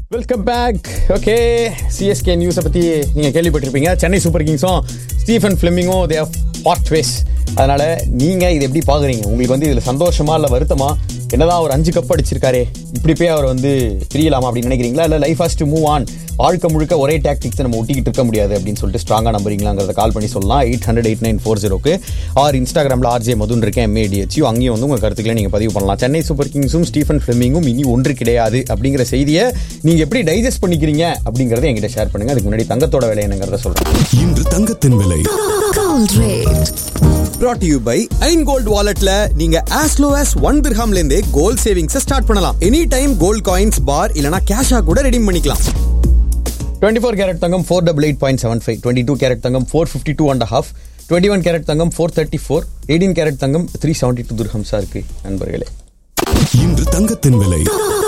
Welcome back. Okay, CSK நியூஸை பற்றி நீங்கள் கேள்விப்பட்டிருப்பீங்க. Chennai super கிங்ஸும் Stephen ஃபிளெமிங்கும் they are part ways. அதனால் நீங்கள் இதை எப்படி பார்க்குறீங்க? உங்களுக்கு வந்து இதில் சந்தோஷமா இல்லை வருத்தமா? என்னதான் ஒரு 5 கப் அடிச்சிருக்காரு, இப்படி போய் அவர் வந்து பிரியலாமா அப்படின்னு நினைக்கிறீங்களா? இல்லை life has to move on, வாழ்க்கை முழுக்க ஒரே டாக்டிக்ஸை நம்ம ஒட்டிக்கிட்டு இருக்க முடியாது அப்படின்னு சொல்லிட்டு ஸ்ட்ராங்காக நம்புறீங்களாங்கிறத கால் பண்ணி சொல்லலாம். 800-8940 ஆர் இன்ஸ்டாகிராமில் RJ மதுன் இருக்கேன் MADHU. அங்கேயும் வந்து உங்கள் கருத்துக்களை நீங்கள் பதிவு பண்ணலாம். சென்னை சூப்பர் கிங்ஸும் ஸ்டீஃபன் ஃபிளெமிங்கும் இனி ஒன்று கிடையாது அப்படிங்கிற செய்தியை நீங்கள் எப்படி டைஜஸ்ட் பண்ணிக்கிறீங்க அப்படிங்கிறத என்கிட்ட ஷேர் பண்ணுங்க. அதுக்கு முன்னாடி தங்கத்தோட விலை என்னங்கிறத சொல்கிறேன். இன்று தங்கத்தின் விலை brought to you by Jan gold வாலெட்ல நீங்க as low as 1 dirhamல இருந்தே கோல்ட் சேவிங்ஸ் ஸ்டார்ட் பண்ணலாம். எனி டைம் கோல்ட் காயின்ஸ் பார் இல்லனா கேஷா கூட ரெடீம் பண்ணிக்கலாம். 24 கேரட் தங்கம் 488.75, 22 கேரட் தங்கம் 452.5, 21 கேரட் தங்கம் 434, 18 கேரட் தங்கம் 372 dirhamஸா இருக்கு நண்பர்களே. இன்று தங்கத்தின் விலை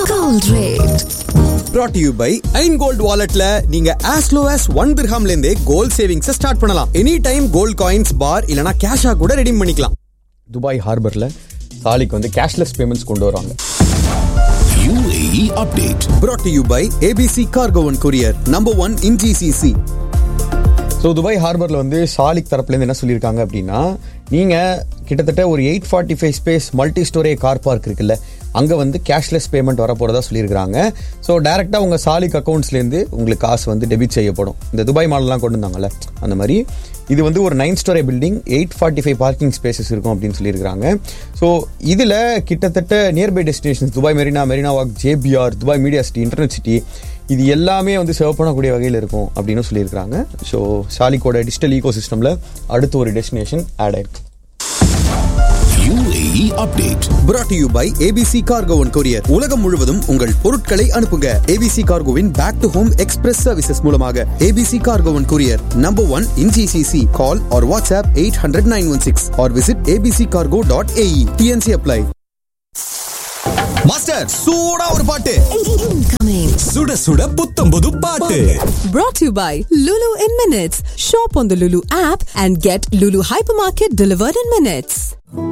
brought to you by Jan gold வாலெட்ல நீங்க as low as 1 dirhamல இருந்தே கோல்ட் சேவிங்ஸ் ஸ்டார்ட் பண்ணலாம். எனி டைம் கோல்ட் காயின்ஸ் பார் இல்லனா கேஷா கூட ரெடீம் பண்ணிக்கலாம். துபாய் ஹார்பர்ல சாலிக்கு வந்து கேஷ்லெஸ் பேமெண்ட்ஸ் கொண்டு வராங்க. UAE update brought to you by ABC Cargo and Courier, number 1 in GCC. So Dubai ஹார்பரில் வந்து சாலிக் தரப்புலேருந்து என்ன சொல்லியிருக்காங்க அப்படின்னா, நீங்கள் கிட்டத்தட்ட ஒரு 845 space multi storey car park இருக்குல்ல, அங்கே வந்து கேஷ்லெஸ் பேமெண்ட் வரப்போகிறதா சொல்லியிருக்காங்க. ஸோ டேரெக்டாக உங்கள் சாலிக் அக்கௌண்ட்ஸ்லேருந்து உங்களுக்கு காசு வந்து டெபிட் செய்யப்படும். இந்த துபாய் மாடல்லாம் கொண்டு வந்தாங்கல்ல அந்த மாதிரி இது வந்து ஒரு 9 ஸ்டோரே பில்டிங், 845 பார்க்கிங் ஸ்பேசஸ் இருக்கும் அப்படின்னு சொல்லியிருக்காங்க. ஸோ இதில் கிட்டத்தட்ட nearby destinations Dubai Marina, Marina walk, JBR, Dubai media city, internet city, இது எல்லாமே வந்து சர்வ் பண்ணக்கூடிய வகையில் இருக்கும் அப்படின்னு சொல்லியிருக்காங்க. ஸோ சாலிக்கோட டிஜிட்டல் ஈகோ சிஸ்டமில் அடுத்த ஒரு டெஸ்டினேஷன் ஆட் ஆயிருக்கு. UAE update brought to you by ABC Cargo and Courier. உலகம் முழுவதும் உங்கள் பொருட்களை அனுப்புங்க ABC Cargoவின் back to home express services மூலமாக. ABC Cargo and Courier, number 1 in GCC. Call or WhatsApp 800-916 or visit abccargo.ae. TNC apply. Master சூடா ஒரு பாட்டு சுட சுட புத்தம் புது பாட்டு brought to you by Lulu in Minutes. Shop on the Lulu app and get Lulu Hypermarket delivered in minutes.